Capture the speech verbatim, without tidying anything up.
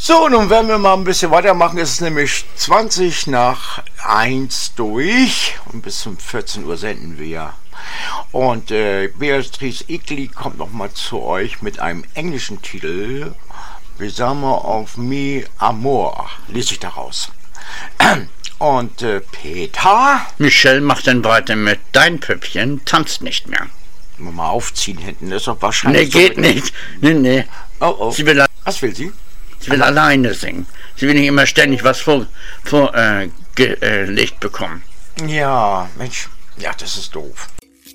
So, nun werden wir mal ein bisschen weitermachen. Es ist nämlich zwanzig nach eins durch und bis zum vierzehn Uhr senden wir. Und äh, Beatrice Egli kommt nochmal zu euch mit einem englischen Titel. Besame of me Amor, lese ich daraus. Und äh, Peter? Michelle macht dann weiter mit Dein Püppchen tanzt nicht mehr. Mal aufziehen hinten, das ist doch wahrscheinlich... Nee, geht so nicht. Nee, nee. Oh, oh. Sie will, Was will sie? Sie will alleine singen. Sie will nicht immer ständig was vorgelegt vor, äh, ge, äh, bekommen. Ja, Mensch, ja, das ist doof.